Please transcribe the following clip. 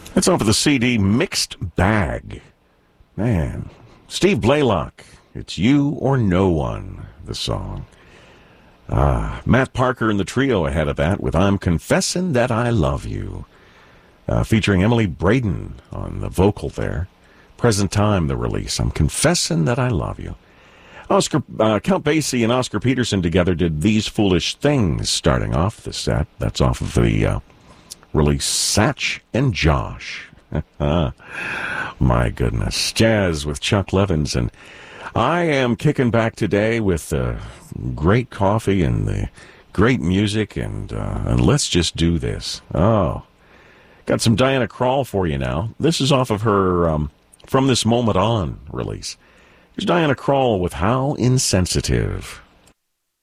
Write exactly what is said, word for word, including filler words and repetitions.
That's off of the C D Mixed Bag. Man, Steve Blaylock, It's You or No One, the song. Ah, Matt Parker and the trio ahead of that with I'm Confessing That I Love You, uh, featuring Emily Braden on the vocal there. Present time, the release. I'm Confessing That I Love You. Oscar uh, Count Basie and Oscar Peterson together did These Foolish Things starting off the set. That's off of the uh, release Satch and Josh. My goodness. Jazz with Chuck Levins. And I am kicking back today with uh, great coffee and the great music. And, uh, and let's just do this. Oh, got some Diana Krall for you now. This is off of her um, From This Moment On release. Here's Diana Krall with How Insensitive.